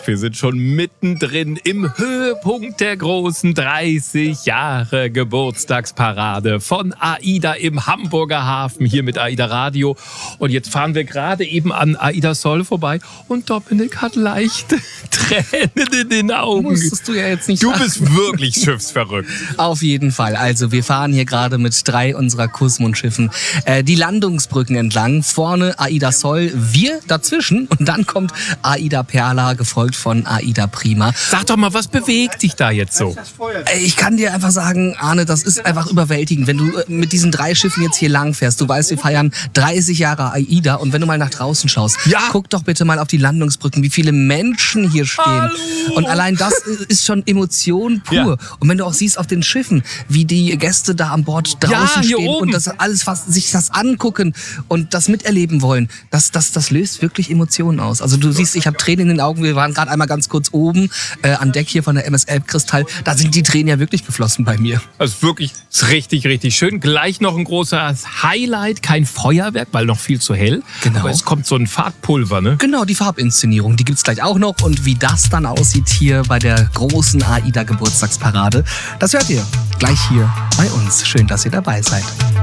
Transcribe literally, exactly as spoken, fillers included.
Wir sind schon mittendrin im Höhepunkt der großen dreißig Jahre Geburtstagsparade von AIDA im Hamburger Hafen, hier mit AIDA Radio. Und jetzt fahren wir gerade eben an AIDA Sol vorbei und Dominik hat leichte Tränen in den Augen. Musstest du ja jetzt nicht Du sagen. bist wirklich schiffsverrückt. Auf jeden Fall. Also wir fahren hier gerade mit drei unserer Kusmund-Schiffen äh, die Landungsbrücken entlang. Vorne AIDA Sol, wir dazwischen und dann kommt AIDA Perla, gefolgt von AIDA Prima. Sag doch mal, was bewegt dich da jetzt so? Ich kann dir einfach sagen, Arne, das ist einfach überwältigend, wenn du mit diesen drei Schiffen jetzt hier lang fährst. Du weißt, wir feiern dreißig Jahre AIDA und wenn du mal nach draußen schaust, ja. guck doch bitte mal auf die Landungsbrücken, wie viele Menschen hier stehen. Hallo. Und allein das ist schon Emotion pur. Ja. Und wenn du auch siehst auf den Schiffen, wie die Gäste da an Bord draußen Ja, hier stehen oben. und das alles was, sich das angucken und das miterleben wollen, das, das, das löst wirklich Emotionen aus. Also du siehst, ich habe Tränen in den Augen. Wir waren gerade einmal ganz kurz oben äh, an Deck hier von der M S L Kristall. Da sind die Tränen ja wirklich geflossen bei mir. Also wirklich ist richtig, richtig schön. Gleich noch ein großes Highlight, kein Feuerwerk, weil noch viel zu hell. Genau. Aber es kommt so ein Farbpulver, ne? Genau, die Farbinszenierung, die gibt's gleich auch noch. Und wie das dann aussieht hier bei der großen AIDA Geburtstagsparade, das hört ihr gleich hier bei uns. Schön, dass ihr dabei seid.